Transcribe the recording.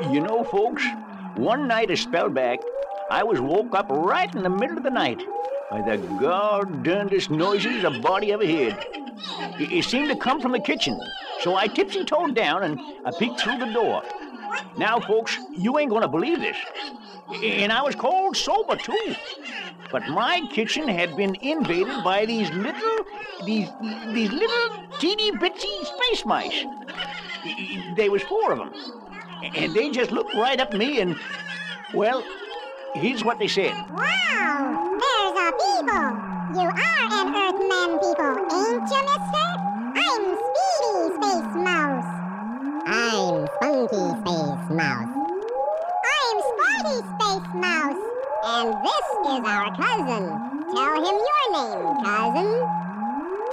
You know, folks, one night a spell back, I was woke up right in the middle of the night by the darndest noises a body ever heard. It seemed to come from the kitchen, so I tipsy-toed down and I peeked through the door. Now, folks, you ain't gonna believe this. And I was cold sober, too. But my kitchen had been invaded by these little teeny-bitsy space mice. There was 4 of them. And they just looked right up at me and, well, here's what they said. Wow, there's a people. You are an Earthman people, ain't you, mister?